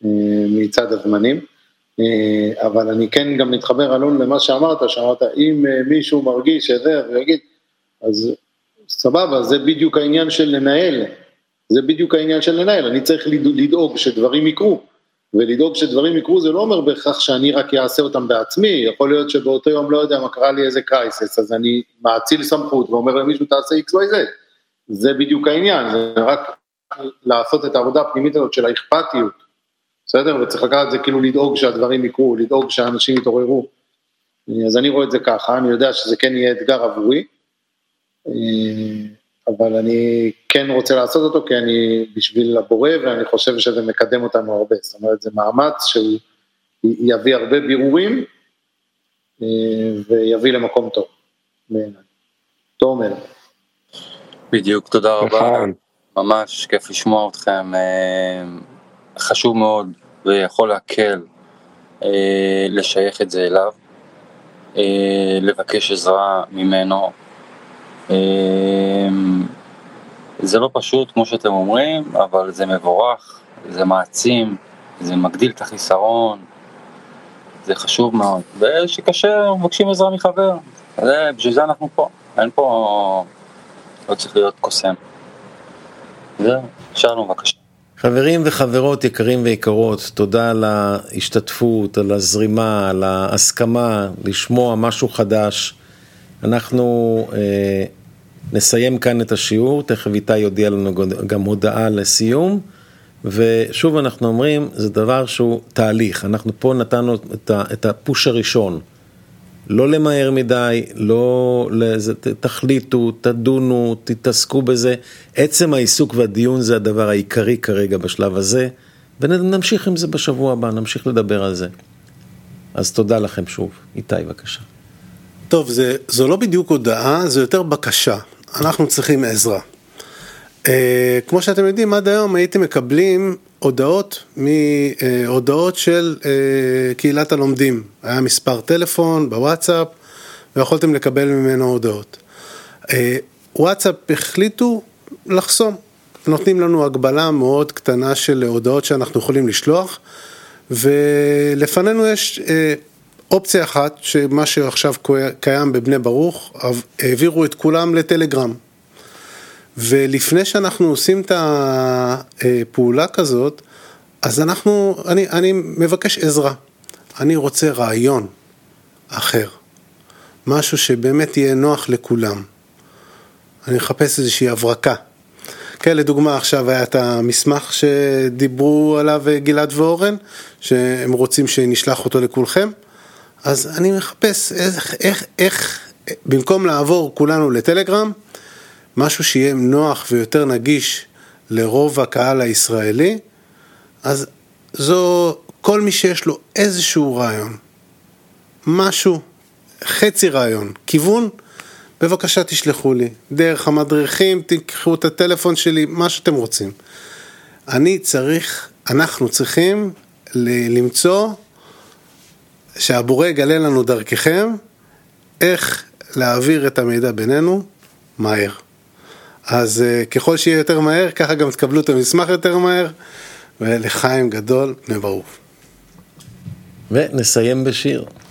מצד הזמנים, אבל אני כן גם מתחבר אלון למה שאמרת, אם מישהו מרגיש שזה ויגיד, אז סבבה, זה בדיוק העניין של לנהל, אני צריך לדאוג שדברים יקרו, ולדאוג שדברים יקרו זה לא אומר בהכרח שאני רק אעשה אותם בעצמי, יכול להיות שבאותו יום לא יודע מה קרה לי איזה קרייסס, אז אני מאציל סמכות ואומר למישהו תעשה XYZ, זה בדיוק העניין, זה רק לעשות את העבודה הפנימית הזאת של האכפתיות, בסדר? וצריך לקחת את זה כאילו לדאוג שהדברים יקרו, לדאוג שהאנשים יתעוררו, אז אני רואה את זה ככה, אני יודע שזה כן יהיה אתגר עבורי, אבל אני כן רוצה לעשות אותו, כי אני בשביל הבורא, ואני חושב שזה מקדם אותנו הרבה, זאת אומרת, זה מאמץ שהוא יביא הרבה בירורים, ויביא למקום טוב, בעיניי. תומר. בדיוק, תודה רבה, ממש כיף לשמוע אתכם, חשוב מאוד, ויכול להקל, לשייך את זה אליו, לבקש עזרה ממנו, זה לא פשוט כמו שאתם אומרים, אבל זה מבורך, זה מעצים, זה מגדיל את החיסרון, זה חשוב מאוד, ושקשה מבקשים עזרה מחבר, בשביל זה אנחנו פה, אין פה, לא צריך להיות קוסם. זהו, שלום בבקשה. חברים וחברות יקרים ויקרות, תודה על ההשתתפות, על הזרימה, על ההסכמה, לשמוע משהו חדש. אנחנו נסיים כאן את השיעור, תכף איתי יודיע לנו גם הודעה לסיום, ושוב אנחנו אומרים, זה דבר שהוא תהליך, אנחנו פה נתנו את הפוש הראשון, לא למהר מדי, לא תחליטו, תדונו, תתעסקו בזה, עצם העיסוק והדיון זה הדבר העיקרי כרגע בשלב הזה, ונמשיך עם זה בשבוע הבא, נמשיך לדבר על זה. אז תודה לכם שוב, איתי בבקשה. טוב, זו לא בדיוק הודעה, זה יותר בקשה. אנחנו צריכים עזרה. כמו שאתם יודעים, עד היום הייתם מקבלים הודעות של קהילת הלומדים. היה מספר טלפון בוואטסאפ, ויכולתם לקבל ממנו הודעות. וואטסאפ החליטו לחסום. נותנים לנו הגבלה מאוד קטנה של הודעות שאנחנו יכולים לשלוח, ולפנינו יש אופציה אחת, שמה שעכשיו קיים בבני ברוך, העבירו את כולם לטלגרם. ולפני שאנחנו עושים את הפעולה כזאת, אז אני מבקש עזרה. אני רוצה רעיון אחר. משהו שבאמת יהיה נוח לכולם. אני מחפש איזושהי הברקה. כן, לדוגמה, עכשיו היה את המסמך שדיברו עליו גלעד ואורן, שהם רוצים שנשלח אותו לכולכם. אז אני מחפש איך במקום לעבור כולנו לטלגרם, משהו שיהיה נוח ויותר נגיש לרוב הקהל הישראלי, אז כל מי שיש לו איזשהו רעיון, משהו, חצי רעיון, כיוון, בבקשה תשלחו לי, דרך המדריכים, תיקחו את הטלפון שלי, מה שאתם רוצים. אנחנו צריכים למצוא, שהבורא יגלה לנו דרככם, איך להעביר את המידע בינינו מהר. אז ככל שיהיה יותר מהר, ככה גם תקבלו את המסמך יותר מהר, ולחיים גדול, בני ברוך. ונסיים בשיר.